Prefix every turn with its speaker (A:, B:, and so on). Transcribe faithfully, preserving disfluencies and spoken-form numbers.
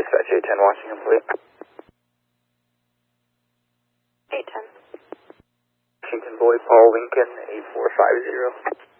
A: Dispatch eight ten, Washington, please.
B: eight ten.
A: Washington, Boy, Paul Lincoln, eight four five zero.